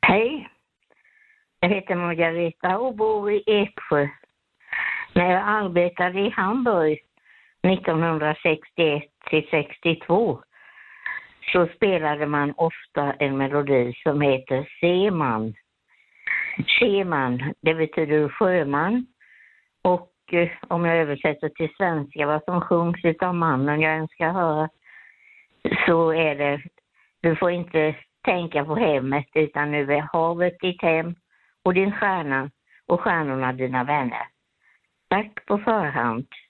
Hej, jag heter Margareta och bor i Eksjö. När jag arbetade i Hamburg 1961 till 62 så spelade man ofta en melodi som heter Seeman. Seeman, det betyder sjöman, och om jag översätter till svenska vad som sjungs av mannen jag önskar höra, så är det: du får inte tänka på hemmet utan nu är havet ditt hem och din stjärna och stjärnorna dina vänner. Tack på förhand.